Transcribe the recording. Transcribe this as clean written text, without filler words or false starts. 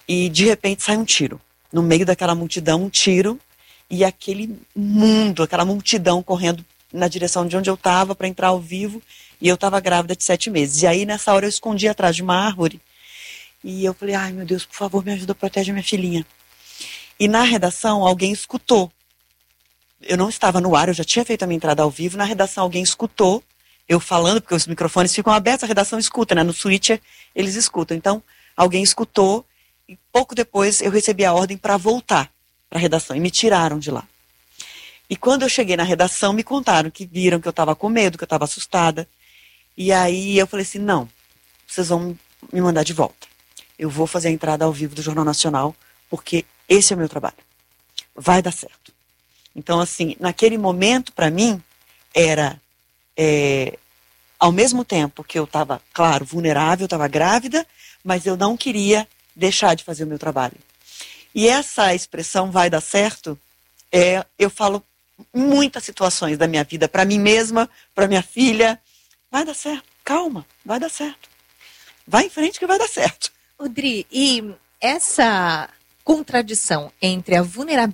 E de repente sai um tiro. No meio daquela multidão, um tiro. E aquele mundo, aquela multidão correndo na direção de onde eu estava para entrar ao vivo. E eu estava grávida de 7 meses. E aí, nessa hora, eu escondi atrás de uma árvore. E eu falei, ai meu Deus, por favor, me ajuda, protege minha filhinha. E na redação, alguém escutou. Eu não estava no ar, eu já tinha feito a minha entrada ao vivo. Na redação, alguém escutou eu falando, porque os microfones ficam abertos, a redação escuta, né? No switcher, eles escutam. Então, alguém escutou e pouco depois eu recebi a ordem para voltar para a redação. E me tiraram de lá. E quando eu cheguei na redação, me contaram que viram que eu estava com medo, que eu estava assustada. E aí eu falei assim, não, vocês vão me mandar de volta. Eu vou fazer a entrada ao vivo do Jornal Nacional, porque esse é o meu trabalho. Vai dar certo. Então, assim, naquele momento, para mim, era, ao mesmo tempo que eu estava, claro, vulnerável, estava grávida, mas eu não queria deixar de fazer o meu trabalho. E essa expressão, vai dar certo, eu falo em muitas situações da minha vida, para mim mesma, para minha filha, vai dar certo, calma, vai dar certo. Vai em frente que vai dar certo. Odri, e essa contradição entre a vulnerabilidade